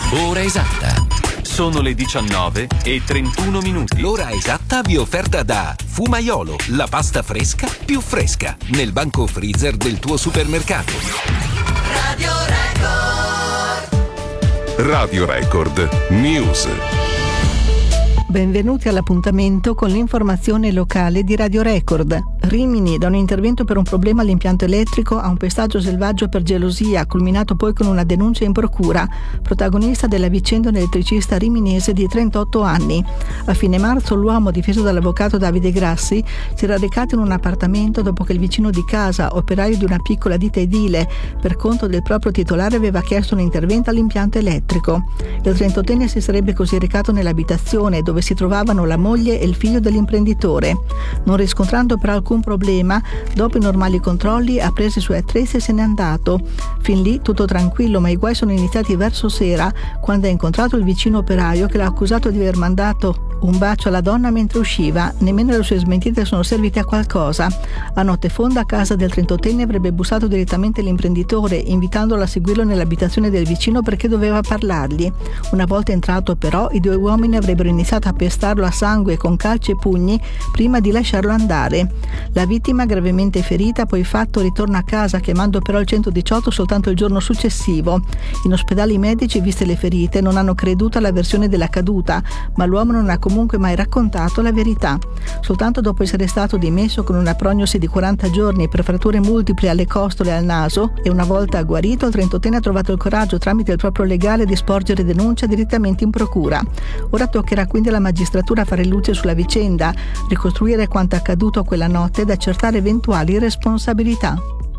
Ora esatta. Sono le 19:31. L'ora esatta vi è offerta da Fumaiolo, la pasta fresca più fresca, nel banco freezer del tuo supermercato. Radio Record. Radio Record News. Benvenuti all'appuntamento con l'informazione locale di Radio Record. Rimini, da un intervento per un problema all'impianto elettrico a un pestaggio selvaggio per gelosia, culminato poi con una denuncia in procura. Protagonista della vicenda un elettricista riminese di 38 anni. A fine marzo l'uomo, difeso dall'avvocato Davide Grassi, si era recato in un appartamento dopo che il vicino di casa, operaio di una piccola ditta edile, per conto del proprio titolare aveva chiesto un intervento all'impianto elettrico. Il 38enne si sarebbe così recato nell'abitazione dove si trovavano la moglie e il figlio dell'imprenditore. Non riscontrando però alcun problema, dopo i normali controlli ha preso i suoi attrezzi e se n'è andato. Fin lì tutto tranquillo, ma i guai sono iniziati verso sera, quando ha incontrato il vicino operaio che l'ha accusato di aver mandato un bacio alla donna mentre usciva. Nemmeno le sue smentite sono servite a qualcosa. A notte fonda a casa del 38enne avrebbe bussato direttamente l'imprenditore, invitandolo a seguirlo nell'abitazione del vicino perché doveva parlargli. Una volta entrato però, i due uomini avrebbero iniziato a pestarlo a sangue con calci e pugni prima di lasciarlo andare. La vittima, gravemente ferita, poi fatto ritorno a casa, chiamando però il 118 soltanto il giorno successivo. In ospedale i medici, viste le ferite, non hanno creduto alla versione dell'accaduta, ma l'uomo non ha comunque mai raccontato la verità. Soltanto dopo essere stato dimesso con una prognosi di 40 giorni per fratture multiple alle costole e al naso, e una volta guarito, il 38enne ha trovato il coraggio, tramite il proprio legale, di sporgere denuncia direttamente in procura. Ora toccherà quindi alla magistratura fare luce sulla vicenda, ricostruire quanto accaduto quella notte ed accertare eventuali responsabilità.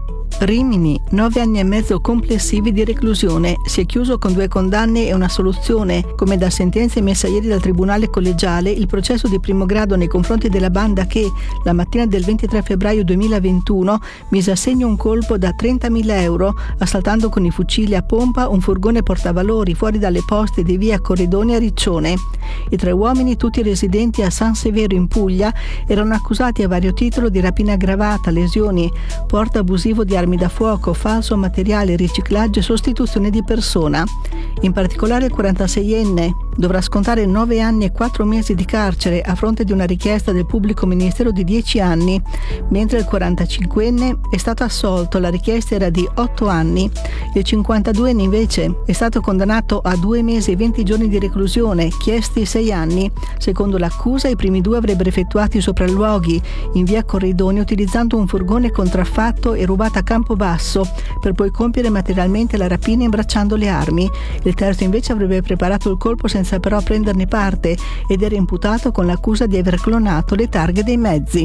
Rimini, 9 anni e mezzo complessivi di reclusione. Si è chiuso con 2 condanne e una assoluzione. Come da sentenza emessa ieri dal Tribunale Collegiale, il processo di primo grado nei confronti della banda che, la mattina del 23 febbraio 2021, mise a segno un colpo da 30.000 euro, assaltando con i fucili a pompa un furgone portavalori fuori dalle poste di via Corridoni a Riccione. I 3 uomini, tutti residenti a San Severo in Puglia, erano accusati a vario titolo di rapina aggravata, lesioni, porto abusivo di armi da fuoco, falso materiale, riciclaggio e sostituzione di persona. In particolare il 46enne dovrà scontare 9 anni e 4 mesi di carcere a fronte di una richiesta del pubblico ministero di 10 anni, mentre il 45enne è stato assolto, la richiesta era di 8 anni. Il 52enne invece è stato condannato a 2 mesi e 20 giorni di reclusione, chiesti 6 anni. Secondo l'accusa, i primi 2 avrebbero effettuato i sopralluoghi in via Corridoni utilizzando un furgone contraffatto e rubato a Campobasso, per poi compiere materialmente la rapina imbracciando le armi. Il terzo invece avrebbe preparato il colpo senza però prenderne parte ed era imputato con l'accusa di aver clonato le targhe dei mezzi.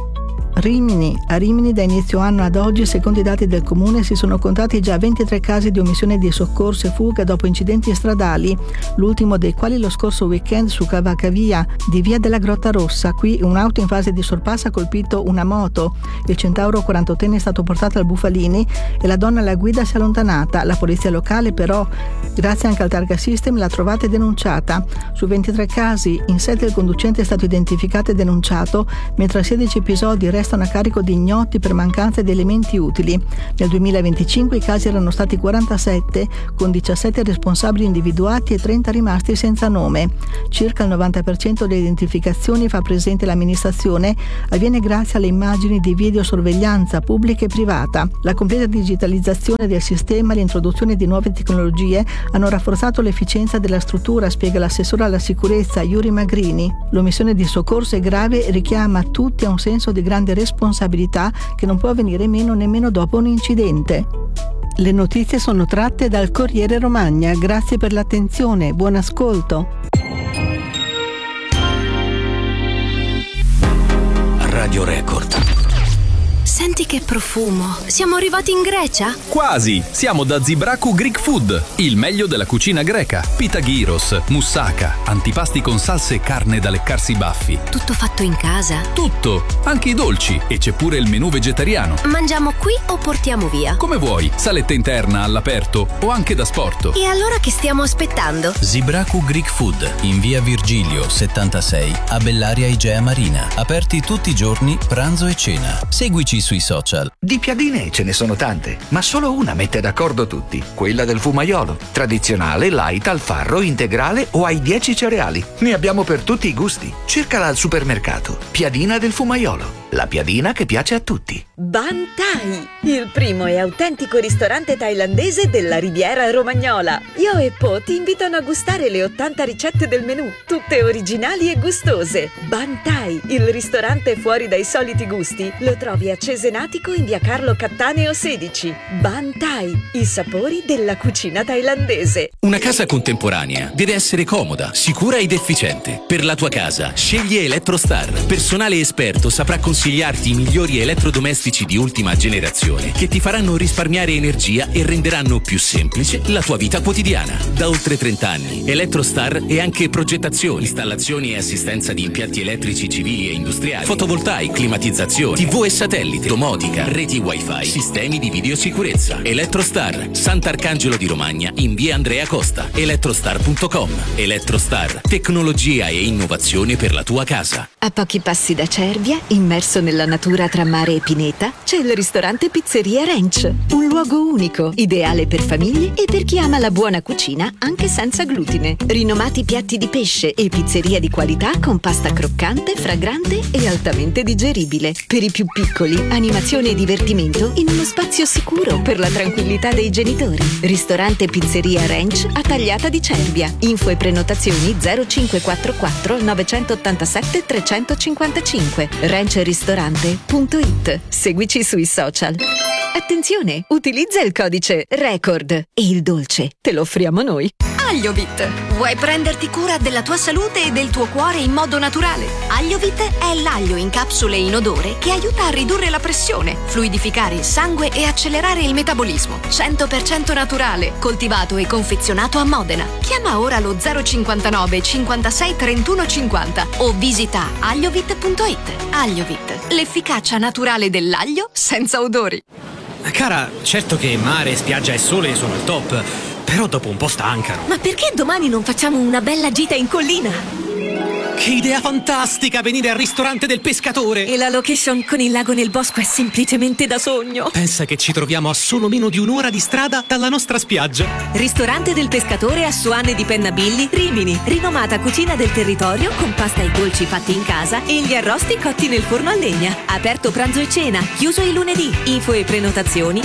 Rimini. A Rimini da inizio anno ad oggi, secondo i dati del comune, si sono contati già 23 casi di omissione di soccorso e fuga dopo incidenti stradali, l'ultimo dei quali lo scorso weekend su cavalcavia di via della Grotta Rossa. Qui un'auto in fase di sorpasso ha colpito una moto. Il centauro 48enne è stato portato al Bufalini e la donna alla guida si è allontanata. La polizia locale però, grazie anche al targa system, l'ha trovata e denunciata. Su 23 casi, in 7 il conducente è stato identificato e denunciato, mentre a 16 episodi restano a carico di ignoti per mancanza di elementi utili. Nel 2025 i casi erano stati 47, con 17 responsabili individuati e 30 rimasti senza nome. Circa il 90% delle identificazioni, fa presente l'amministrazione, avviene grazie alle immagini di videosorveglianza pubblica e privata. La completa digitalizzazione del sistema e l'introduzione di nuove tecnologie hanno rafforzato l'efficienza della struttura, spiega l'assessore alla sicurezza Yuri Magrini. L'omissione di soccorso è grave e richiama tutti a un senso di grande responsabilità che non può venire meno nemmeno dopo un incidente. Le notizie sono tratte dal Corriere Romagna. Grazie per l'attenzione, buon ascolto. Radio Record. Senti che profumo. Siamo arrivati in Grecia? Quasi! Siamo da Zibraku Greek Food, il meglio della cucina greca. Pita gyros, moussaka, antipasti con salse e carne da leccarsi i baffi. Tutto fatto in casa? Tutto! Anche i dolci. E c'è pure il menù vegetariano. Mangiamo qui o portiamo via? Come vuoi, saletta interna, all'aperto o anche da sporto. E allora che stiamo aspettando? Zibraku Greek Food, in via Virgilio 76, a Bellaria Igea Marina. Aperti tutti i giorni, pranzo e cena. Seguici sui social. Di piadine ce ne sono tante, ma solo una mette d'accordo tutti, quella del fumaiolo. Tradizionale, light, al farro, integrale o ai 10 cereali. Ne abbiamo per tutti i gusti. Cercala al supermercato. Piadina del fumaiolo. La piadina che piace a tutti. Ban Thai, il primo e autentico ristorante thailandese della Riviera Romagnola. Io e Po ti invitano a gustare le 80 ricette del menù, tutte originali e gustose. Ban Thai, il ristorante fuori dai soliti gusti, lo trovi a Cesenatico in via Carlo Cattaneo 16. Ban Thai, i sapori della cucina thailandese. Una casa contemporanea deve essere comoda, sicura ed efficiente. Per la tua casa, scegli Electrostar. Personale esperto saprà consigliarti i migliori elettrodomestici di ultima generazione che ti faranno risparmiare energia e renderanno più semplice la tua vita quotidiana. Da oltre 30 anni, Electrostar è anche progettazione, installazioni e assistenza di impianti elettrici civili e industriali, fotovoltaici, climatizzazione, TV e satellite, domotica, reti wifi, sistemi di videosicurezza. Electrostar, Sant'Arcangelo di Romagna in via Andrea Costa. Electrostar.com. Electrostar, tecnologia e innovazione per la tua casa. A pochi passi da Cervia, immerso nella natura tra mare e pineta, c'è il ristorante Pizzeria Ranch. Un luogo unico, ideale per famiglie e per chi ama la buona cucina anche senza glutine. Rinomati piatti di pesce e pizzeria di qualità con pasta croccante, fragrante e altamente digeribile. Per i più piccoli, animazione e divertimento in uno spazio sicuro per la tranquillità dei genitori. Ristorante Pizzeria Ranch a Tagliata di Cervia. Info e prenotazioni 0544 987 355. ranchristorante.it. Seguici sui social. Attenzione, utilizza il codice RECORD e il dolce te lo offriamo noi. Agliovit. Vuoi prenderti cura della tua salute e del tuo cuore in modo naturale? Agliovit è l'aglio in capsule inodore che aiuta a ridurre la pressione, fluidificare il sangue e accelerare il metabolismo. 100% naturale, coltivato e confezionato a Modena. Chiama ora lo 059 56 31 50 o visita agliovit.it. Agliovit, l'efficacia naturale dell'aglio senza odori. Cara, certo che mare, spiaggia e sole sono il top, però dopo un po' stancano. Ma perché domani non facciamo una bella gita in collina? Che idea fantastica, venire al ristorante del pescatore! E la location con il lago nel bosco è semplicemente da sogno. Pensa che ci troviamo a solo meno di un'ora di strada dalla nostra spiaggia. Ristorante del pescatore a Suane di Pennabilli, Rimini. Rinomata cucina del territorio con pasta e dolci fatti in casa e gli arrosti cotti nel forno a legna. Aperto pranzo e cena, chiuso il lunedì. Info e prenotazioni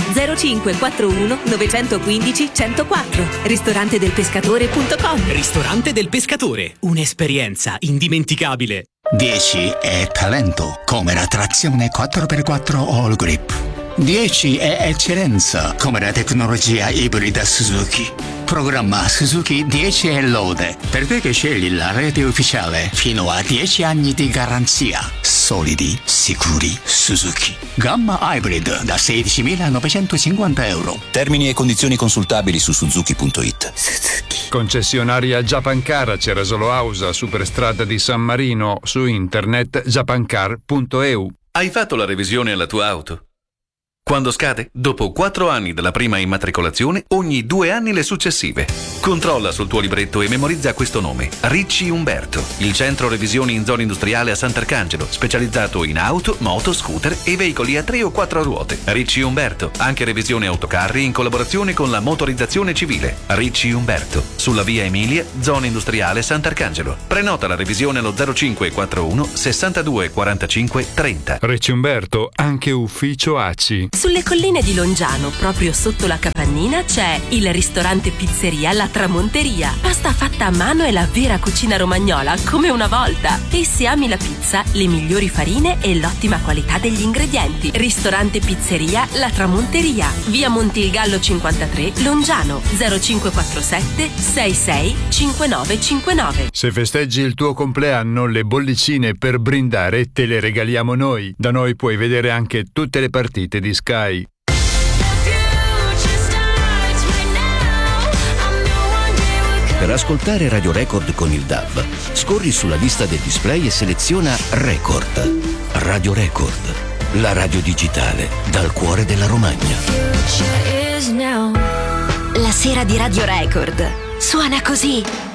0541 915 104. ristorantedelpescatore.com. Ristorante del pescatore, un'esperienza indimenticabile. 10 è talento, come la trazione 4x4 All Grip. 10 è eccellenza, come la tecnologia ibrida Suzuki. Programma Suzuki 10 è lode, per te che scegli la rete ufficiale, fino a 10 anni di garanzia. Solidi, sicuri, Suzuki. Gamma hybrid da 16.950 euro. Termini e condizioni consultabili su suzuki.it. Concessionaria Japancar, Cerasolo Ausa, Superstrada di San Marino, su internet japancar.eu. Hai fatto la revisione alla tua auto? Quando scade? Dopo 4 anni dalla prima immatricolazione, ogni 2 anni le successive. Controlla sul tuo libretto e memorizza questo nome: Ricci Umberto, il centro revisioni in zona industriale a Sant'Arcangelo, specializzato in auto, moto, scooter e veicoli a 3 o 4 ruote. Ricci Umberto, anche revisione autocarri in collaborazione con la motorizzazione civile. Ricci Umberto, sulla via Emilia, zona industriale Sant'Arcangelo. Prenota la revisione allo 0541 62 45 30. Ricci Umberto, anche ufficio ACI. Sulle colline di Longiano, proprio sotto la capannina, c'è il ristorante pizzeria La Tramonteria. Pasta fatta a mano e la vera cucina romagnola, come una volta. E se ami la pizza, le migliori farine e l'ottima qualità degli ingredienti. Ristorante pizzeria La Tramonteria, via Montilgallo 53, Longiano, 0547 66 5959. Se festeggi il tuo compleanno, le bollicine per brindare te le regaliamo noi. Da noi puoi vedere anche tutte le partite di Sky. Per ascoltare Radio Record con il DAB, scorri sulla lista del display e seleziona Record. Radio Record, la radio digitale dal cuore della Romagna. La sera di Radio Record suona così.